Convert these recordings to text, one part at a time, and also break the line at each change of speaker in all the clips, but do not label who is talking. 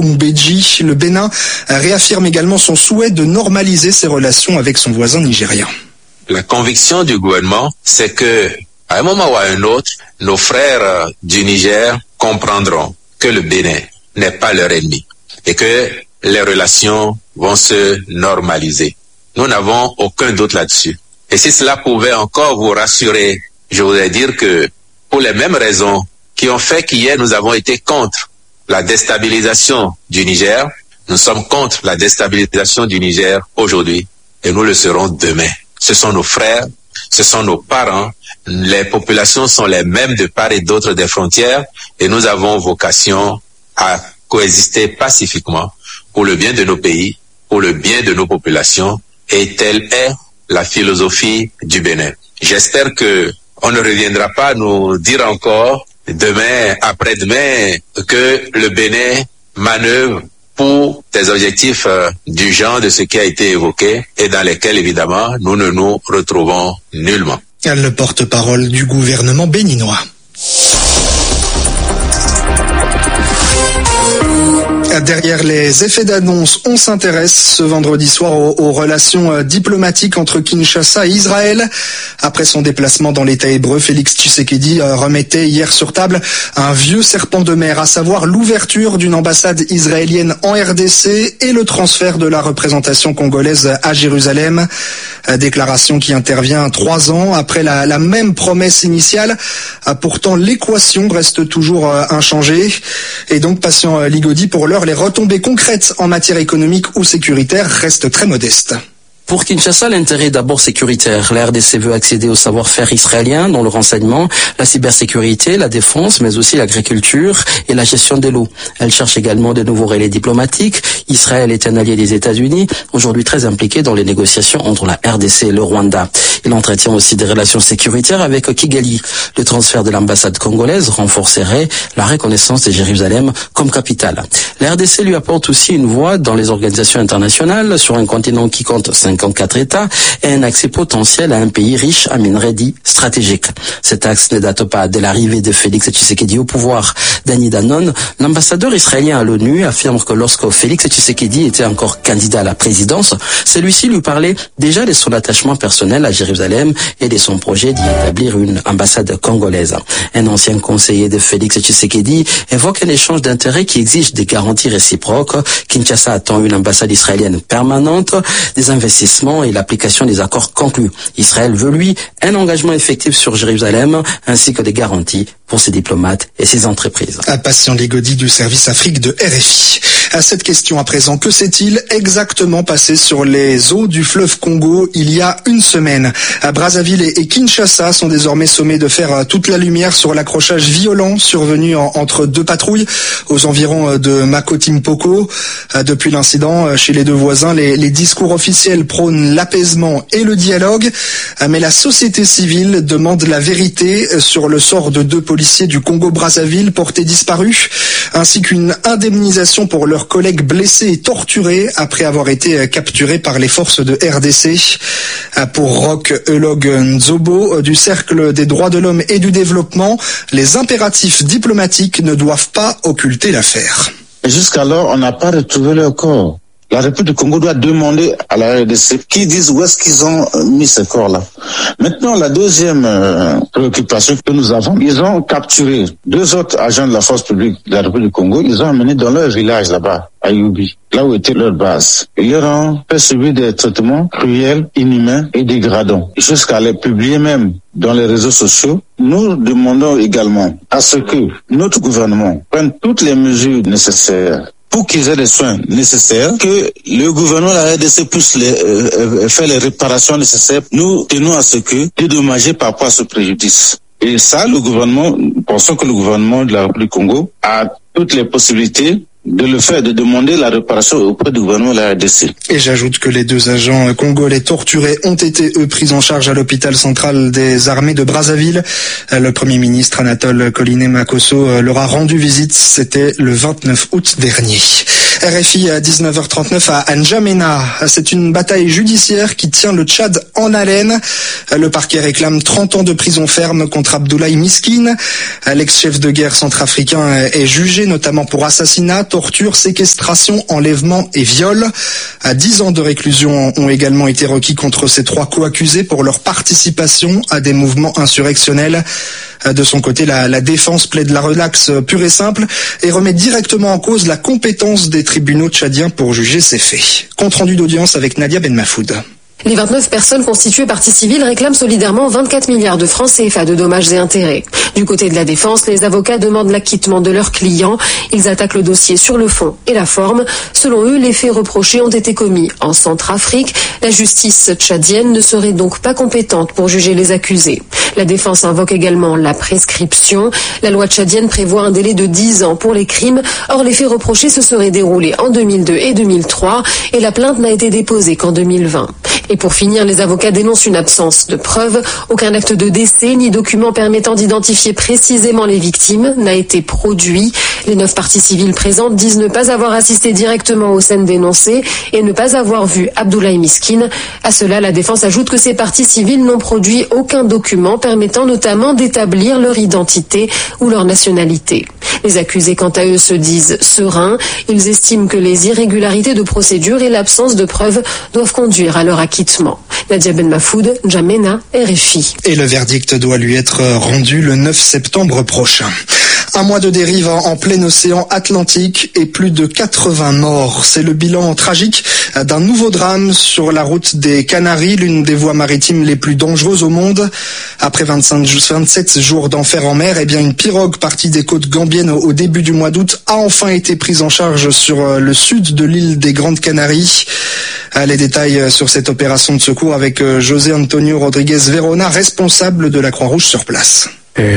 Mbeji. Le Bénin réaffirme également son souhait de normaliser ses relations avec son voisin nigérien.
La conviction du gouvernement, c'est que, à un moment ou à un autre, nos frères du Niger comprendront que le Bénin n'est pas leur ennemi et que les relations vont se normaliser. Nous n'avons aucun doute là-dessus. Et si cela pouvait encore vous rassurer, je voudrais dire que pour les mêmes raisons qui ont fait qu'hier nous avons été contre la déstabilisation du Niger, nous sommes contre la déstabilisation du Niger aujourd'hui et nous le serons demain. Ce sont nos frères, ce sont nos parents, les populations sont les mêmes de part et d'autre des frontières et nous avons vocation à coexister pacifiquement pour le bien de nos pays, pour le bien de nos populations et telle est la philosophie du Bénin. J'espère que on ne reviendra pas nous dire encore demain, après-demain, que le Bénin manœuvre pour des objectifs du genre de ce qui a été évoqué et dans lesquels, évidemment, nous ne nous retrouvons nullement.
Le porte-parole du gouvernement béninois. Derrière les effets d'annonce, on s'intéresse ce vendredi soir aux relations diplomatiques entre Kinshasa et Israël. Après son déplacement dans l'État hébreu, Félix Tshisekedi remettait hier sur table un vieux serpent de mer, à savoir l'ouverture d'une ambassade israélienne en RDC et le transfert de la représentation congolaise à Jérusalem. Déclaration qui intervient 3 ans après la même promesse initiale. Pourtant, l'équation reste toujours inchangée. Et donc, patient Ligodi, pour l'heure, les retombées concrètes en matière économique ou sécuritaire restent très modestes.
Pour Kinshasa, l'intérêt est d'abord sécuritaire. La RDC veut accéder au savoir-faire israélien dans le renseignement, la cybersécurité, la défense, mais aussi l'agriculture et la gestion de l'eau. Elle cherche également de nouveaux relais diplomatiques. Israël est un allié des États-Unis, aujourd'hui très impliqué dans les négociations entre la RDC et le Rwanda. Il entretient aussi des relations sécuritaires avec Kigali. Le transfert de l'ambassade congolaise renforcerait la reconnaissance de Jérusalem comme capitale. La RDC lui apporte aussi une voix dans les organisations internationales sur un continent qui compte 54 États et un accès potentiel à un pays riche en minerais dits stratégiques. Cet axe ne date pas de l'arrivée de Félix Tshisekedi au pouvoir. Danny Danon, l'ambassadeur israélien à l'ONU, affirme que lorsque Félix Tshisekedi était encore candidat à la présidence, celui-ci lui parlait déjà de son attachement personnel à Jérusalem et de son projet d'y établir une ambassade congolaise. Un ancien conseiller de Félix Tshisekedi évoque un échange d'intérêts qui exige des garanties réciproques. Kinshasa attend une ambassade israélienne permanente, des investissements et l'application des accords conclus. Israël veut, lui, un engagement effectif sur Jérusalem ainsi que des garanties pour ses diplomates et ses entreprises.
Patient Ligodi du service Afrique de RFI. À cette question à présent, que s'est-il exactement passé sur les eaux du fleuve Congo il y a une semaine? Brazzaville et Kinshasa sont désormais sommés de faire toute la lumière sur l'accrochage violent survenu entre 2 patrouilles aux environs de Makoti-Mpoko. Depuis l'incident, chez les 2 voisins, les discours officiels prônent l'apaisement et le dialogue, mais la société civile demande la vérité sur le sort de 2 policiers du Congo-Brazzaville portés disparus, ainsi qu'une indemnisation pour leurs collègues blessés et torturés après avoir été capturés par les forces de RDC. Pour Roch Elog Nzobo du Cercle des droits de l'homme et du développement, les impératifs diplomatiques ne doivent pas occulter l'affaire.
Jusqu'alors, on n'a pas retrouvé leur corps. La République du Congo doit demander à la RDC qui disent où est-ce qu'ils ont mis ce corps-là. Maintenant, la deuxième préoccupation que nous avons, ils ont capturé 2 autres agents de la force publique de la République du Congo. Ils ont amené dans leur village là-bas, à Youbi, là où était leur base. Ils leur ont fait subir des traitements cruels, inhumains et dégradants, jusqu'à les publier même dans les réseaux sociaux. Nous demandons également à ce que notre gouvernement prenne toutes les mesures nécessaires pour qu'ils aient les soins nécessaires, que le gouvernement de la RDC puisse faire les réparations nécessaires. Nous tenons à ce que dédommager par rapport à ce préjudice. Et ça, pensons que le gouvernement de la République du Congo a toutes les possibilités de le faire, de demander la réparation auprès du gouvernement de la RDC.
Et j'ajoute que les 2 agents congolais torturés ont été, eux, pris en charge à l'hôpital central des armées de Brazzaville. Le Premier ministre Anatole Koliné-Makosso leur a rendu visite, c'était le 29 août dernier. RFI à 19h39 à N'Djamena. C'est une bataille judiciaire qui tient le Tchad en haleine. Le parquet réclame 30 ans de prison ferme contre Abdoulaye Miskine. L'ex-chef de guerre centrafricain est jugé notamment pour assassinat, torture, séquestration, enlèvement et viol. 10 ans de réclusion ont également été requis contre ces 3 co-accusés pour leur participation à des mouvements insurrectionnels. De son côté, la défense plaide la relaxe pure et simple et remet directement en cause la compétence des tribunaux tchadiens pour juger ces faits. Compte rendu d'audience avec Nadia Benmafoud.
Les 29 personnes constituées partie civile réclament solidairement 24 milliards de francs CFA de dommages et intérêts. Du côté de la défense, les avocats demandent l'acquittement de leurs clients. Ils attaquent le dossier sur le fond et la forme. Selon eux, les faits reprochés ont été commis en Centrafrique. La justice tchadienne ne serait donc pas compétente pour juger les accusés. La défense invoque également la prescription. La loi tchadienne prévoit un délai de 10 ans pour les crimes. Or, les faits reprochés se seraient déroulés en 2002 et 2003 et la plainte n'a été déposée qu'en 2020. Et pour finir, les avocats dénoncent une absence de preuves. Aucun acte de décès ni document permettant d'identifier précisément les victimes n'a été produit. Les 9 parties civiles présentes disent ne pas avoir assisté directement aux scènes dénoncées et ne pas avoir vu Abdoulaye Miskine. À cela, la défense ajoute que ces parties civiles n'ont produit aucun document permettant notamment d'établir leur identité ou leur nationalité. Les accusés, quant à eux, se disent sereins. Ils estiment que les irrégularités de procédure et l'absence de preuves doivent conduire à leur acquittement. Nadia Benmafoud, N'Djamena, RFI.
Et le verdict doit lui être rendu le 9 septembre prochain. Un mois de dérive en plein océan Atlantique et plus de 80 morts. C'est le bilan tragique d'un nouveau drame sur la route des Canaries, l'une des voies maritimes les plus dangereuses au monde. Après 27 jours d'enfer en mer, une pirogue partie des côtes gambiennes au début du mois d'août a enfin été prise en charge sur le sud de l'île des Grandes Canaries. Les détails sur cette opération de secours avec José Antonio Rodriguez Verona, responsable de la Croix-Rouge sur place.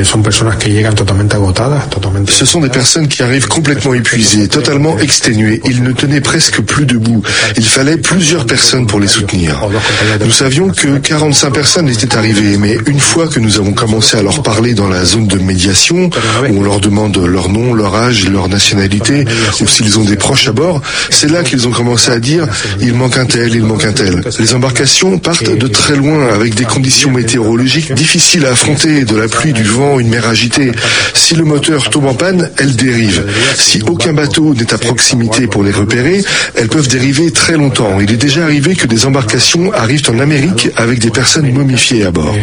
Ce sont des personnes qui arrivent complètement épuisées, totalement exténuées. Ils ne tenaient presque plus debout. Il fallait plusieurs personnes pour les soutenir. Nous savions que 45 personnes étaient arrivées, mais une fois que nous avons commencé à leur parler dans la zone de médiation, où on leur demande leur nom, leur âge, leur nationalité, ou s'ils ont des proches à bord, c'est là qu'ils ont commencé à dire « il manque un tel, il manque un tel ». Les embarcations partent de très loin avec des conditions météorologiques difficiles à affronter, de la pluie, du vent, une mer agitée. Si le moteur tombe en panne, elles dérivent. Si aucun bateau n'est à proximité pour les repérer, elles peuvent dériver très longtemps. Il est déjà arrivé que des embarcations arrivent en Amérique avec des personnes momifiées à bord.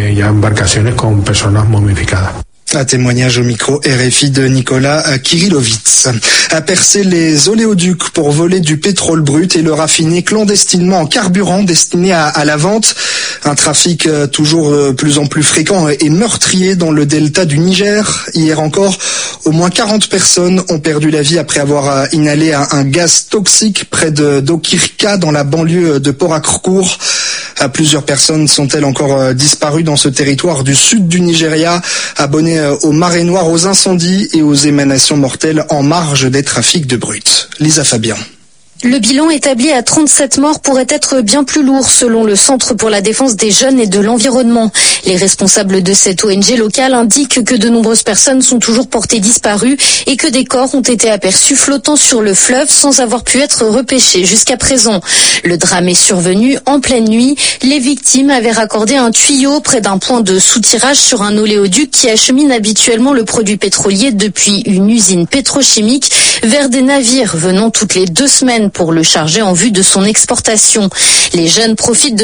Un témoignage au micro RFI de Nicolas Kirilovitz. A percer les oléoducs pour voler du pétrole brut et le raffiner clandestinement en carburant destiné à la vente. Un trafic toujours plus en plus fréquent et meurtrier dans le delta du Niger. Hier encore, au moins 40 personnes ont perdu la vie après avoir inhalé un gaz toxique près d'Okirka dans la banlieue de Port Harcourt. Plusieurs personnes sont-elles encore disparues dans ce territoire du sud du Nigeria, abonnées aux marées noires, aux incendies et aux émanations mortelles en marge des trafics de brut. Lisa Fabien.
Le bilan établi à 37 morts pourrait être bien plus lourd selon le Centre pour la défense des jeunes et de l'environnement. Les responsables de cette ONG locale indiquent que de nombreuses personnes sont toujours portées disparues et que des corps ont été aperçus flottant sur le fleuve sans avoir pu être repêchés jusqu'à présent. Le drame est survenu en pleine nuit. Les victimes avaient raccordé un tuyau près d'un point de soutirage sur un oléoduc qui achemine habituellement le produit pétrolier depuis une usine pétrochimique vers des navires venant toutes les 2 semaines pour le charger en vue de son exportation. Les jeunes profitent de